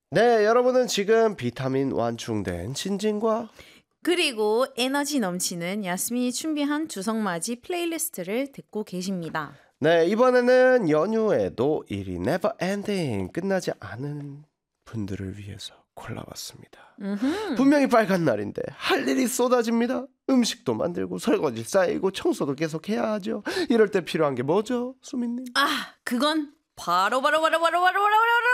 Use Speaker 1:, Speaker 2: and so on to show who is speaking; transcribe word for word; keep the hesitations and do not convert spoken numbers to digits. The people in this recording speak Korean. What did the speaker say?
Speaker 1: 네, 여러분은 지금 비타민 완충된 진진과
Speaker 2: 그리고 에너지 넘치는 야스민이 준비한 주성맞이 플레이리스트를 듣고 계십니다.
Speaker 1: 네, 이번에는 연휴에도 일이 never ending 끝나지 않은 분들을 위해서 골라봤습니다.
Speaker 2: 음흠.
Speaker 1: 분명히 빨간 날인데 할 일이 쏟아집니다. 음식도 만들고 설거지 쌓이고 청소도 계속 해야 하죠. 이럴 때 필요한 게 뭐죠, 수민님?
Speaker 2: 아, 그건 바로 바로 바로 바로 바로 바로 바로